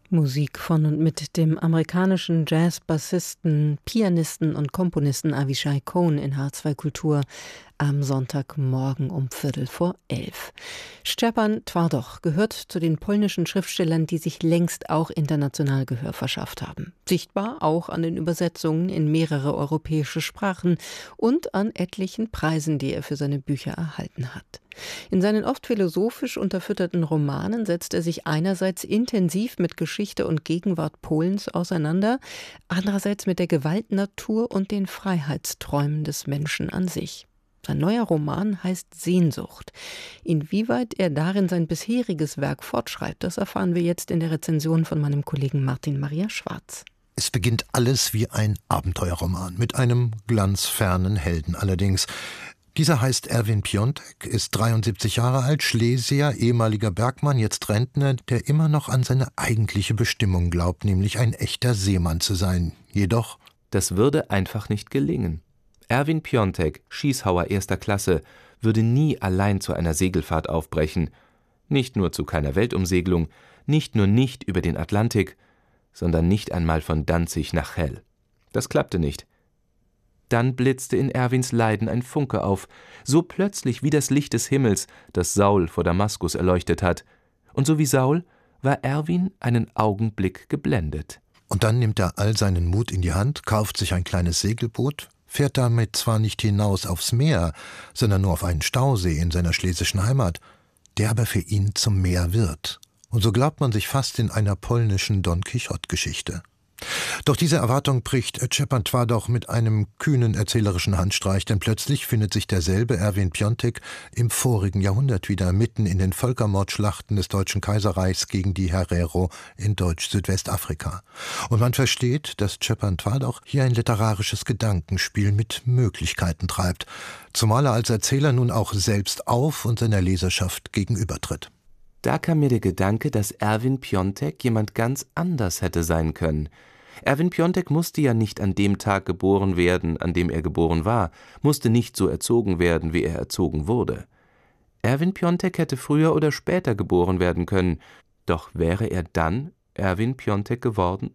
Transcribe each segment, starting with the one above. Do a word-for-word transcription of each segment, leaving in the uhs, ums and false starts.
Musik von und mit dem amerikanischen Jazzbassisten, Pianisten und Komponisten Avishai Cohen in H zwei Kultur am Sonntagmorgen um Viertel vor elf. Szczepan Twardoch gehört zu den polnischen Schriftstellern, die sich längst auch international Gehör verschafft haben. Sichtbar auch an den Übersetzungen in mehrere europäische Sprachen und an etlichen Preisen, die er für seine Bücher erhalten hat. In seinen oft philosophisch unterfütterten Romanen setzt er sich einerseits intensiv mit Geschichte und Gegenwart Polens auseinander, andererseits mit der Gewaltnatur und den Freiheitsträumen des Menschen an sich. Sein neuer Roman heißt Sehnsucht. Inwieweit er darin sein bisheriges Werk fortschreibt, das erfahren wir jetzt in der Rezension von meinem Kollegen Martin Maria Schwarz. Es beginnt alles wie ein Abenteuerroman, mit einem glanzfernen Helden allerdings. Dieser heißt Erwin Piontek, ist dreiundsiebzig Jahre alt, Schlesier, ehemaliger Bergmann, jetzt Rentner, der immer noch an seine eigentliche Bestimmung glaubt, nämlich ein echter Seemann zu sein. Jedoch... Das würde einfach nicht gelingen. Erwin Piontek, Schießhauer erster Klasse, würde nie allein zu einer Segelfahrt aufbrechen. Nicht nur zu keiner Weltumsegelung, nicht nur nicht über den Atlantik, sondern nicht einmal von Danzig nach Hell. Das klappte nicht. Dann blitzte in Erwins Leiden ein Funke auf, so plötzlich wie das Licht des Himmels, das Saul vor Damaskus erleuchtet hat. Und so wie Saul war Erwin einen Augenblick geblendet. Und dann nimmt er all seinen Mut in die Hand, kauft sich ein kleines Segelboot, fährt damit zwar nicht hinaus aufs Meer, sondern nur auf einen Stausee in seiner schlesischen Heimat, der aber für ihn zum Meer wird. Und so glaubt man sich fast in einer polnischen Don Quixote-Geschichte. Doch diese Erwartung bricht Szczepan Twardoch mit einem kühnen erzählerischen Handstreich, denn plötzlich findet sich derselbe Erwin Piontek im vorigen Jahrhundert wieder, mitten in den Völkermordschlachten des Deutschen Kaiserreichs gegen die Herero in Deutsch-Südwestafrika. Und man versteht, dass Szczepan Twardoch hier ein literarisches Gedankenspiel mit Möglichkeiten treibt, zumal er als Erzähler nun auch selbst auf und seiner Leserschaft gegenübertritt. Da kam mir der Gedanke, dass Erwin Piontek jemand ganz anders hätte sein können. Erwin Piontek musste ja nicht an dem Tag geboren werden, an dem er geboren war, musste nicht so erzogen werden, wie er erzogen wurde. Erwin Piontek hätte früher oder später geboren werden können, doch wäre er dann Erwin Piontek geworden?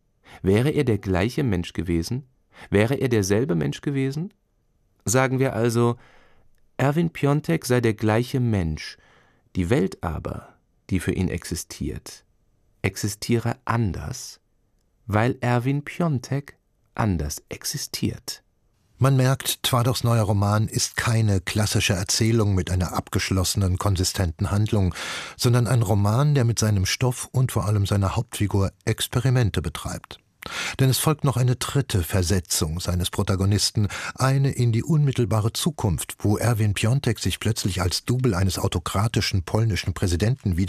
Wäre er der gleiche Mensch gewesen? Wäre er derselbe Mensch gewesen? Sagen wir also, Erwin Piontek sei der gleiche Mensch, die Welt aber, die für ihn existiert, existiere anders, weil Erwin Piontek anders existiert. Man merkt, Twardochs neuer Roman ist keine klassische Erzählung mit einer abgeschlossenen, konsistenten Handlung, sondern ein Roman, der mit seinem Stoff und vor allem seiner Hauptfigur Experimente betreibt. Denn es folgt noch eine dritte Versetzung seines Protagonisten, eine in die unmittelbare Zukunft, wo Erwin Piontek sich plötzlich als Double eines autokratischen polnischen Präsidenten wieder